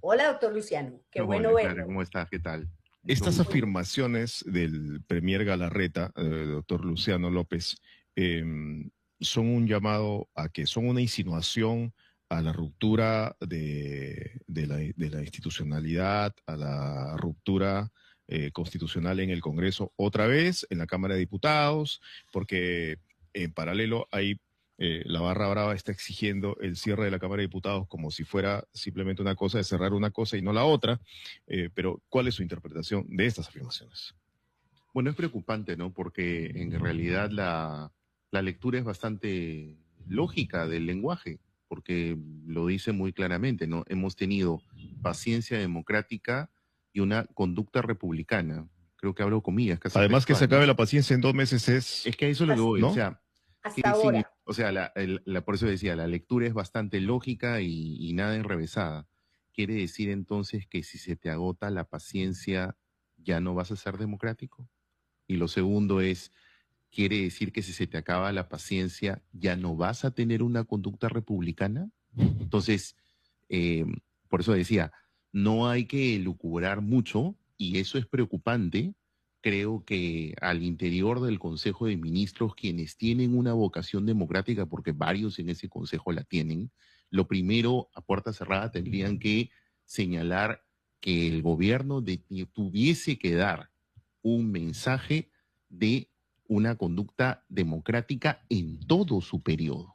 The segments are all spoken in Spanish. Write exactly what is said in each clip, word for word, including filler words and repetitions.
Hola, doctor Luciano, qué bueno Hola, Clara, verlo. ¿cómo estás? ¿Qué tal? Estas Todo- afirmaciones del premier Galarreta, eh, doctor Luciano López, eh, son un llamado a que son una insinuación a la ruptura de, de la, de la institucionalidad, a la ruptura eh, constitucional en el Congreso, otra vez en la Cámara de Diputados, porque en paralelo hay eh, la barra brava está exigiendo el cierre de la Cámara de Diputados como si fuera simplemente una cosa de cerrar una cosa y no la otra. Eh, pero, ¿cuál es su interpretación de estas afirmaciones? Bueno, es preocupante, ¿no? Porque en realidad la, la lectura es bastante lógica del lenguaje, porque lo dice muy claramente, ¿no? Hemos tenido paciencia democrática y una conducta republicana. Creo que hablo comillas, casi Además, que se textual, ¿no? acabe la paciencia en dos meses es, Es que a eso es lo que voy, o ¿no? sea, Hasta ¿qué signi- ahora. o sea, la, el- la- por eso decía, la lectura es bastante lógica y, y nada enrevesada. ¿Quiere decir entonces que si se te agota la paciencia, ya no vas a ser democrático? Y lo segundo es, ¿quiere decir que si se te acaba la paciencia, ya no vas a tener una conducta republicana? Entonces, eh, por eso decía, no hay que elucubrar mucho y eso es preocupante. Creo que al interior del Consejo de Ministros, quienes tienen una vocación democrática, porque varios en ese Consejo la tienen, lo primero, a puerta cerrada, tendrían que señalar que el gobierno de- tuviese que dar un mensaje de una conducta democrática en todo su periodo.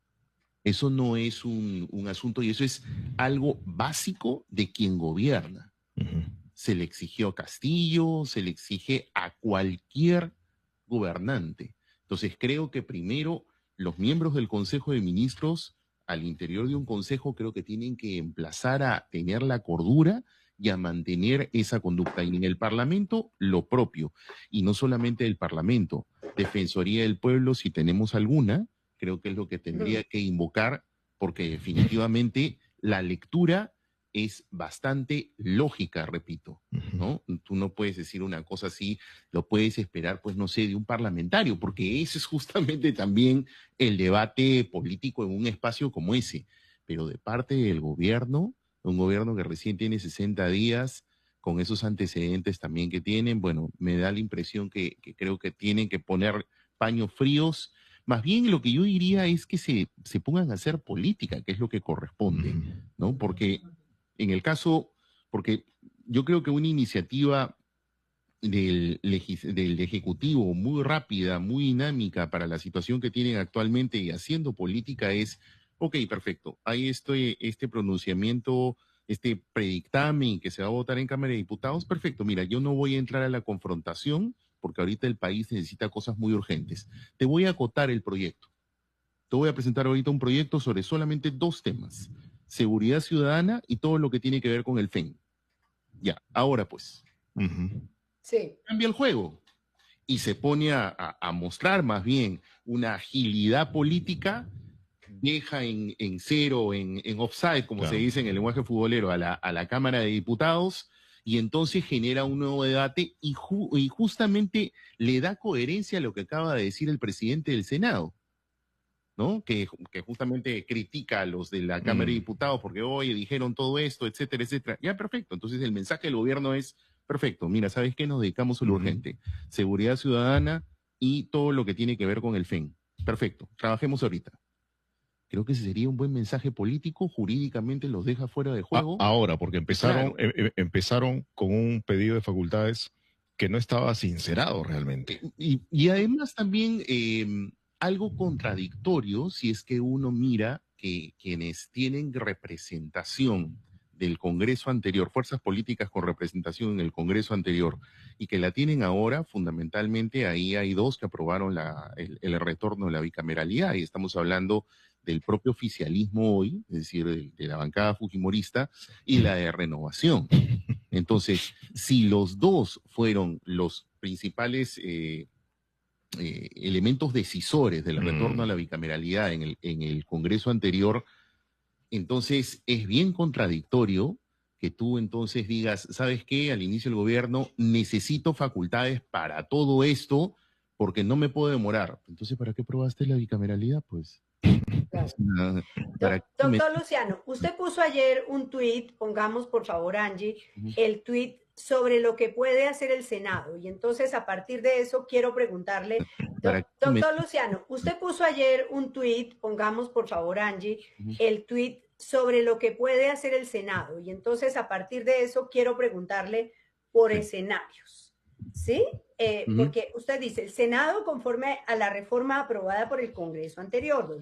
Eso no es un, un asunto y eso es algo básico de quien gobierna. Ujú. Se le exigió a Castillo, se le exige a cualquier gobernante. Entonces creo que primero los miembros del Consejo de Ministros, al interior de un consejo, creo que tienen que emplazar a tener la cordura y a mantener esa conducta. Y en el Parlamento, lo propio. Y no solamente el Parlamento, Defensoría del Pueblo, si tenemos alguna, creo que es lo que tendría que invocar, porque definitivamente la lectura es bastante lógica, repito, ¿no? Tú no puedes decir una cosa así, lo puedes esperar, pues no sé, de un parlamentario, porque ese es justamente también el debate político en un espacio como ese. Pero de parte del gobierno, un gobierno que recién tiene sesenta días, con esos antecedentes también que tienen, bueno, me da la impresión que, que creo que tienen que poner paños fríos. Más bien lo que yo diría es que se, se pongan a hacer política, que es lo que corresponde, ¿no? Porque en el caso, porque yo creo que una iniciativa del, legis- del Ejecutivo muy rápida, muy dinámica para la situación que tienen actualmente y haciendo política es, ok, perfecto, hay este, este pronunciamiento, este predictamen que se va a votar en Cámara de Diputados, perfecto, mira, yo no voy a entrar a la confrontación porque ahorita el país necesita cosas muy urgentes. Te voy a acotar el proyecto. Te voy a presentar ahorita un proyecto sobre solamente dos temas, seguridad ciudadana y todo lo que tiene que ver con el F E M. Ya, ahora pues, Ujú. Sí. cambia el juego y se pone a, a- a mostrar más bien una agilidad política, deja en, en cero, en, en offside, como Claro. se dice en el lenguaje futbolero, a la, a la Cámara de Diputados y entonces genera un nuevo debate y, ju- y justamente le da coherencia a lo que acaba de decir el presidente del Senado. ¿No? Que, que justamente critica a los de la Cámara de Mm. Diputados porque, oye, dijeron todo esto, etcétera, etcétera. Ya, perfecto. Entonces el mensaje del gobierno es, perfecto, mira, ¿sabes qué? Nos dedicamos a lo Ujú. urgente. Seguridad ciudadana y todo lo que tiene que ver con el F E M. Perfecto, trabajemos ahorita. Creo que ese sería un buen mensaje político, jurídicamente los deja fuera de A- juego. ahora, porque empezaron, Claro. em- em- empezaron con un pedido de facultades que no estaba sincerado realmente. Y, y además también eh, algo contradictorio si es que uno mira que quienes tienen representación del Congreso anterior, fuerzas políticas con representación en el Congreso anterior y que la tienen ahora, fundamentalmente ahí hay dos que aprobaron la, el, el retorno de la bicameralidad y estamos hablando del propio oficialismo hoy, es decir, de, de la bancada fujimorista y la de renovación. Entonces, si los dos fueron los principales eh, eh, elementos decisores del retorno a la bicameralidad en el, en el Congreso anterior, entonces es bien contradictorio que tú entonces digas, ¿sabes qué? Al inicio del gobierno necesito facultades para todo esto porque no me puedo demorar. Entonces, ¿para qué probaste la bicameralidad? Pues Claro. Uh, para Do, doctor me... Luciano, usted puso ayer un tuit, pongamos por favor Angie, uh-huh. el tuit sobre lo que puede hacer el Senado. Y entonces a partir de eso quiero preguntarle, do, doctor me... Luciano, usted puso ayer un tuit, pongamos por favor Angie, uh-huh. el tuit sobre lo que puede hacer el Senado. Y entonces a partir de eso quiero preguntarle por sí. escenarios. ¿Sí? Eh, uh-huh. Porque usted dice, el Senado conforme a la reforma aprobada por el Congreso anterior,